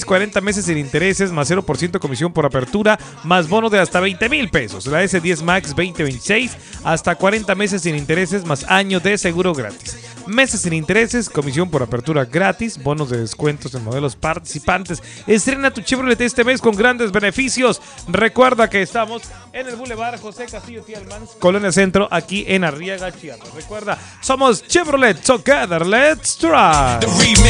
40 meses sin intereses, más 0% comisión por apertura, más bono de hasta 20,000 pesos. La S10 Max 2026, hasta 40 meses sin intereses, más año de seguro gratis. Meses sin intereses, comisión por apertura gratis, bonos de descuentos en modelos participantes. Estrena tu Chevrolet este mes con grandes beneficios. Recuerda que estamos en el Boulevard José Castillo Tialmans, Colonia Centro, aquí en Arriaga, Chiapas. Recuerda, somos Chevrolet Together, let's try.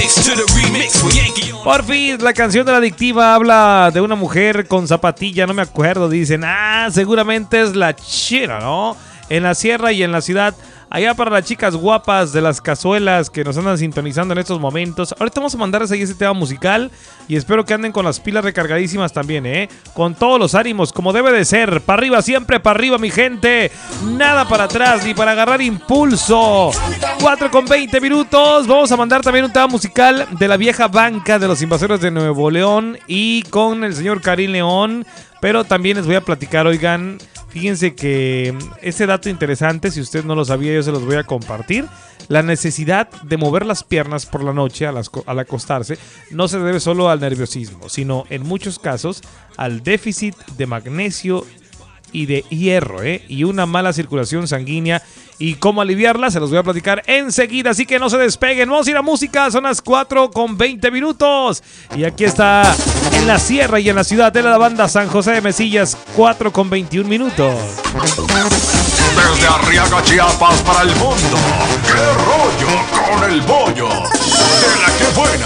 Por fin, la canción de La Adictiva habla de una mujer con zapatilla, no me acuerdo, dicen, seguramente es la china, ¿no? En la sierra y en la ciudad. Allá para las chicas guapas de las cazuelas que nos andan sintonizando en estos momentos. Ahorita vamos a mandarles ahí ese tema musical y espero que anden con las pilas recargadísimas también, con todos los ánimos, como debe de ser. Para arriba, siempre para arriba, mi gente. Nada para atrás, ni para agarrar impulso. 4:20. Vamos a mandar también un tema musical de la vieja banca de los Invasores de Nuevo León y con el señor Karim León. Pero también les voy a platicar, oigan, fíjense que ese dato interesante, si usted no lo sabía, yo se los voy a compartir. La necesidad de mover las piernas por la noche al acostarse no se debe solo al nerviosismo, sino en muchos casos al déficit de magnesio y de hierro, y una mala circulación sanguínea. Y cómo aliviarla se los voy a platicar enseguida, así que no se despeguen. Vamos a ir a música, son las 4:20. Y aquí está, en la sierra y en la ciudad, de la banda San José de Mesillas, 4:21. Desde Arriaga, Chiapas para el mundo, ¡qué rollo con el bollo! ¡De la que buena!